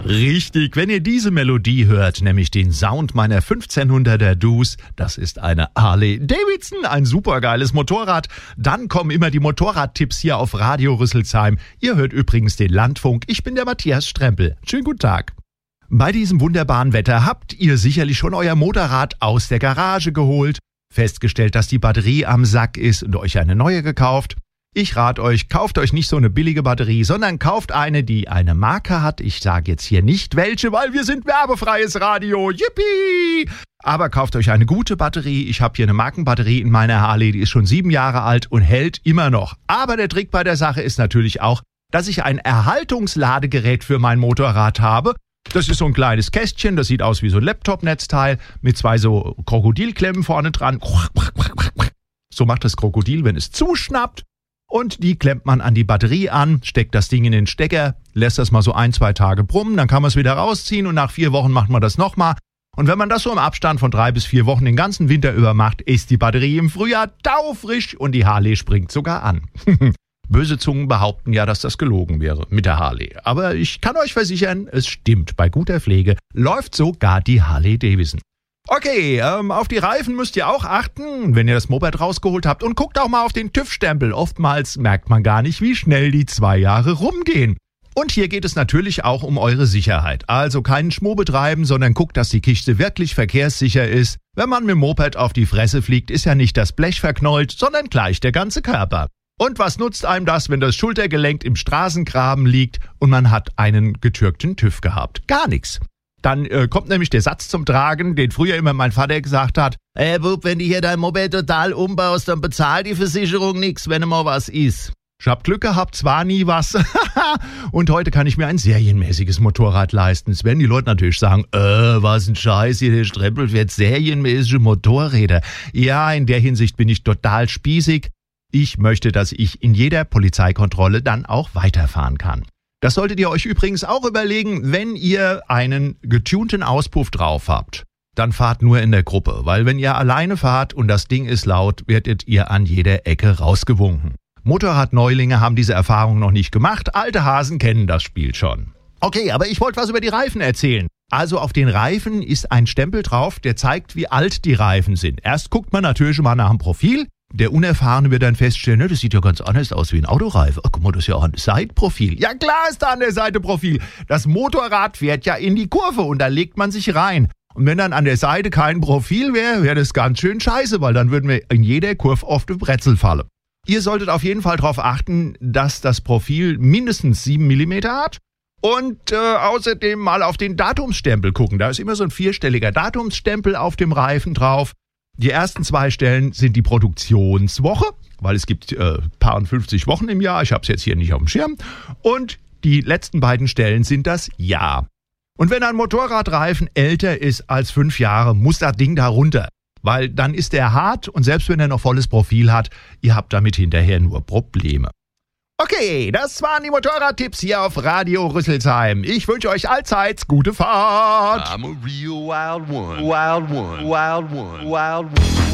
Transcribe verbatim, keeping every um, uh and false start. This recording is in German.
Richtig, wenn ihr diese Melodie hört, nämlich den Sound meiner fünfzehnhunderter Dus, das ist eine Harley Davidson, ein supergeiles Motorrad. Dann kommen immer die Motorradtipps hier auf Radio Rüsselsheim. Ihr hört übrigens den Landfunk. Ich bin der Matthias Strempel. Schönen guten Tag. Bei diesem wunderbaren Wetter habt ihr sicherlich schon euer Motorrad aus der Garage geholt, festgestellt, dass die Batterie am Sack ist und euch eine neue gekauft. Ich rate euch, kauft euch nicht so eine billige Batterie, sondern kauft eine, die eine Marke hat. Ich sage jetzt hier nicht welche, weil wir sind werbefreies Radio. Yippie! Aber kauft euch eine gute Batterie. Ich habe hier eine Markenbatterie in meiner Harley, die ist schon sieben Jahre alt und hält immer noch. Aber der Trick bei der Sache ist natürlich auch, dass ich ein Erhaltungsladegerät für mein Motorrad habe. Das ist so ein kleines Kästchen, das sieht aus wie so ein Laptop-Netzteil mit zwei so Krokodilklemmen vorne dran. So macht das Krokodil, wenn es zuschnappt. Und die klemmt man an die Batterie an, steckt das Ding in den Stecker, lässt das mal so ein, zwei Tage brummen, dann kann man es wieder rausziehen und nach vier Wochen macht man das nochmal. Und wenn man das so im Abstand von drei bis vier Wochen den ganzen Winter über macht, ist die Batterie im Frühjahr taufrisch und die Harley springt sogar an. Böse Zungen behaupten ja, dass das gelogen wäre mit der Harley. Aber ich kann euch versichern, es stimmt. Bei guter Pflege läuft sogar die Harley Davidson. Okay, ähm, auf die Reifen müsst ihr auch achten, wenn ihr das Moped rausgeholt habt. Und guckt auch mal auf den TÜV-Stempel. Oftmals merkt man gar nicht, wie schnell die zwei Jahre rumgehen. Und hier geht es natürlich auch um eure Sicherheit. Also keinen Schmuh betreiben, sondern guckt, dass die Kiste wirklich verkehrssicher ist. Wenn man mit dem Moped auf die Fresse fliegt, ist ja nicht das Blech verknollt, sondern gleich der ganze Körper. Und was nutzt einem das, wenn das Schultergelenk im Straßengraben liegt und man hat einen getürkten TÜV gehabt? Gar nichts. Dann äh, kommt nämlich der Satz zum Tragen, den früher immer mein Vater gesagt hat: Ey Bub, wenn du hier dein Moped total umbaust, dann bezahlt die Versicherung nix, wenn mal was ist. Ich hab Glück gehabt, zwar nie was. Und heute kann ich mir ein serienmäßiges Motorrad leisten. Es werden die Leute natürlich sagen: Äh, was ein Scheiß hier, der Strempel fährt serienmäßige Motorräder. Ja, in der Hinsicht bin ich total spießig. Ich möchte, dass ich in jeder Polizeikontrolle dann auch weiterfahren kann. Das solltet ihr euch übrigens auch überlegen, wenn ihr einen getunten Auspuff drauf habt. Dann fahrt nur in der Gruppe, weil wenn ihr alleine fahrt und das Ding ist laut, werdet ihr an jeder Ecke rausgewunken. Motorradneulinge haben diese Erfahrung noch nicht gemacht, alte Hasen kennen das Spiel schon. Okay, aber ich wollte was über die Reifen erzählen. Also auf den Reifen ist ein Stempel drauf, der zeigt, wie alt die Reifen sind. Erst guckt man natürlich mal nach dem Profil. Der Unerfahrene wird dann feststellen, ne, das sieht ja ganz anders aus wie ein Autoreifen. Ach, guck mal, das ist ja auch ein Seitenprofil. Ja klar ist da an der Seite Profil. Das Motorrad fährt ja in die Kurve und da legt man sich rein. Und wenn dann an der Seite kein Profil wäre, wäre das ganz schön scheiße, weil dann würden wir in jeder Kurve auf die Brezel fallen. Ihr solltet auf jeden Fall darauf achten, dass das Profil mindestens sieben Millimeter hat. Und äh, außerdem mal auf den Datumsstempel gucken. Da ist immer so ein vierstelliger Datumsstempel auf dem Reifen drauf. Die ersten zwei Stellen sind die Produktionswoche, weil es gibt äh, paar und fünfzig Wochen im Jahr. Ich habe es jetzt hier nicht auf dem Schirm. Und die letzten beiden Stellen sind das Jahr. Und wenn ein Motorradreifen älter ist als fünf Jahre, muss das Ding da runter. Weil dann ist er hart und selbst wenn er noch volles Profil hat, ihr habt damit hinterher nur Probleme. Okay, das waren die Motorradtipps hier auf Radio Rüsselsheim. Ich wünsche euch allseits gute Fahrt. I'm a real wild one, wild one, wild one, wild one.